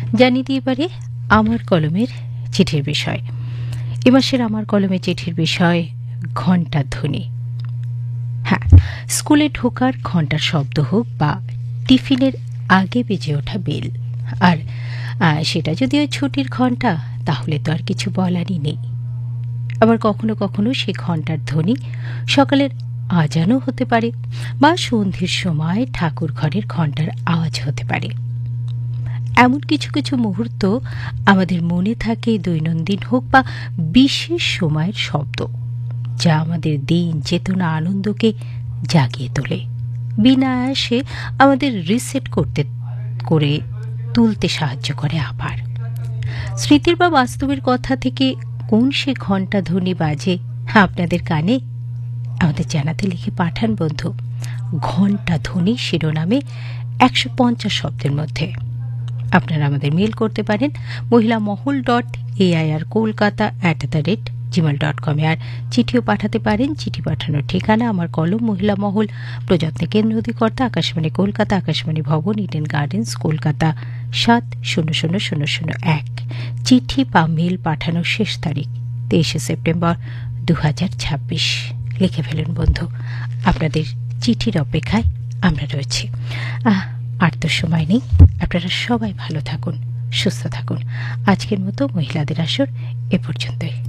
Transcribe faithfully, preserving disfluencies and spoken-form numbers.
জানিয়ে দিয়ে পারে আমার কলমের চিঠির বিষয়। এ মাসের আমার কলমের চিঠির বিষয় ঘণ্টার ধ্বনি। হ্যাঁ, স্কুলে ঢোকার ঘণ্টার শব্দ হোক বা টিফিনের আগে বেজে ওঠা বেল, আর সেটা যদি ওই ছুটির ঘণ্টা, তাহলে তো আর কিছু বলারই নেই। আবার কখনো কখনো সে ঘণ্টার ধ্বনি সকালের আজানও হতে পারে, বা সন্ধ্যের সময় ঠাকুর ঘরের ঘণ্টার আওয়াজ হতে পারে। এমন কিছু কিছু মুহূর্ত আমাদের মনে থাকে, দৈনন্দিন হোক বা বিশেষ সময়ের শব্দ, যা আমাদের দিন চেতনা আনন্দকে জাগিয়ে তোলে, বিনা আয়াসে আমাদের রিসেট করতে করে তুলতে সাহায্য করে। আবার স্মৃতির বা বাস্তবের কথা থেকে কোন সে ঘণ্টা ধ্বনি বাজে আপনাদের কানে, আমাদের জানাতে লিখে পাঠান বন্ধু, ঘণ্টা ধ্বনি শিরোনামে একশো পঞ্চাশ শব্দের মধ্যে। আপনারা আমাদের মেল করতে পারেন মহিলা মহল dot AIR Kolkata at the rate Gmail dot কমে। আর চিঠিও পাঠাতে পারেন। চিঠি পাঠানোর ঠিকানা আমার কলম, মহিলা মহল, প্রযত্নে কেন্দ্র অধিকর্তা, আকাশবাণী কলকাতা, আকাশবাণী ভবন, ইডেন গার্ডেন্স, কলকাতা সাত শূন্য শূন্য শূন্য শূন্য এক। চিঠি বা মেল পাঠানোর শেষ তারিখ তেইশে সেপ্টেম্বর দু হাজার ছাব্বিশ। লিখে ফেলুন বন্ধু, আপনাদের চিঠির অপেক্ষায় আমরা রয়েছি। আহ আর তো সময় নেই। আপনারা সবাই ভালো থাকুন, সুস্থ থাকুন। আজকের মতো মহিলাদের আসর এ পর্যন্তই।